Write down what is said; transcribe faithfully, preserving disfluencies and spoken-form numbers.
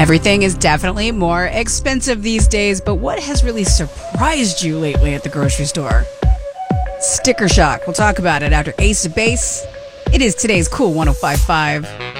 Everything is definitely more expensive these days, but what has really surprised you lately at the grocery store? Sticker shock. We'll talk about it after Ace of Base. It is today's Cool one oh five point five.